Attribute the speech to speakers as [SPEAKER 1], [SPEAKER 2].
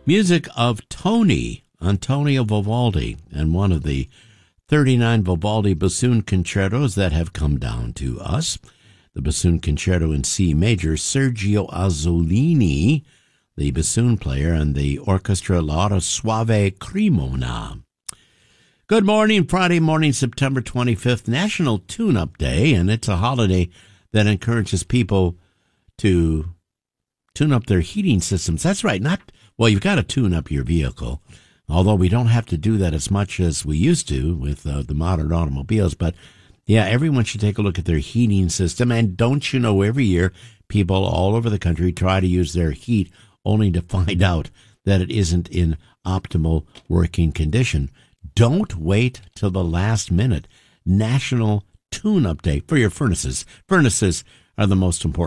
[SPEAKER 1] Music of Tony, Antonio Vivaldi, and one of the 39 Vivaldi bassoon concertos that have come down to us. The bassoon concerto in C major, Sergio Azzolini, the bassoon player, and the orchestra Laura Suave Cremona. Good morning, Friday morning, September 25th, National Tune-Up Day, and it's a holiday that encourages people to tune up their heating systems. That's right, you've got to tune up your vehicle, although we don't have to do that as much as we used to with the modern automobiles. But, yeah, everyone should take a look at their heating system. And don't you know, every year people all over the country try to use their heat only to find out that it isn't in optimal working condition. Don't wait till the last minute. National Tune-Up Day for your furnaces. Furnaces are the most important.